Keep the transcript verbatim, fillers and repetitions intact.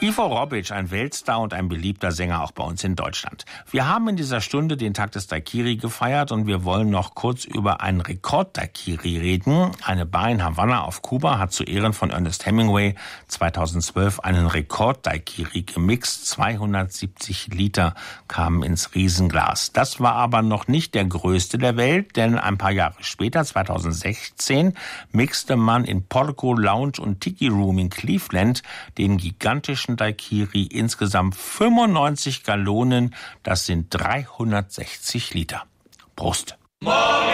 Ivo Robic, ein Weltstar und ein beliebter Sänger auch bei uns in Deutschland. Wir haben in dieser Stunde den Tag des Daiquiri gefeiert und wir wollen noch kurz über einen Rekord-Daiquiri reden. Eine Bar in Havanna auf Kuba hat zu Ehren von Ernest Hemingway zweitausendzwölf einen Rekord-Daiquiri gemixt. zweihundertsiebzig Liter kamen ins Riesenglas. Das war aber noch nicht der größte der Welt, denn ein paar Jahre später, zweitausendsechzehn, mixte man in Porco Lounge und Tiki Room in Cleveland den gigantischen Daiquiri, insgesamt fünfundneunzig Gallonen, das sind dreihundertsechzig Liter. Prost! Morgen.